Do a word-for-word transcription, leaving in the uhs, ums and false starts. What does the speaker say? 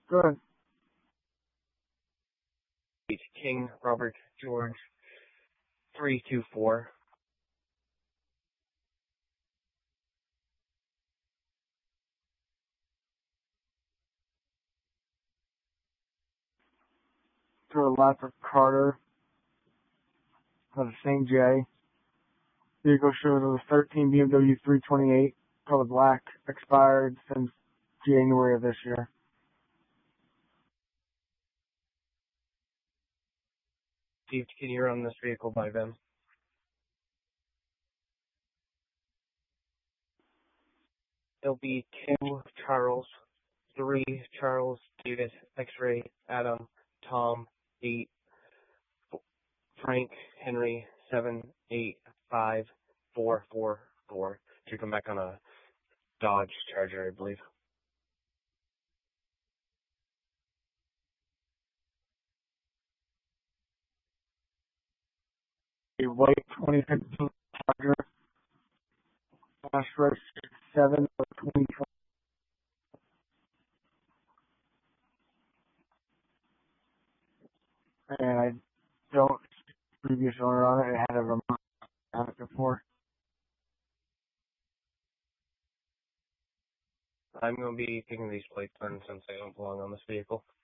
Good. King Robert George three two four. To the left of Carter of the Saint J. Vehicle shows it was thirteen B M W three twenty-eight, color black, expired since January of this year. Steve, can you run this vehicle by V I M? It'll be two Charles, three Charles, David, X-ray, Adam, Tom, eight, Frank, Henry, seven, eight, five, four, four, four. To come back on a Dodge Charger, I believe. A white twenty fifteen Charger, dash registered seven of twenty twenty. And I don't see the previous owner on it. It had a remote on it before. I'm going to be taking these plates then since they don't belong on this vehicle.